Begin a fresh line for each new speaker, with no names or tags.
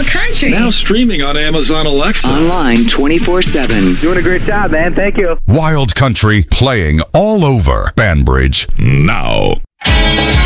Country.
Now streaming on Amazon Alexa.
Online 24/7.
Doing a great job, man. Thank you.
Wild Country playing all over Banbridge now.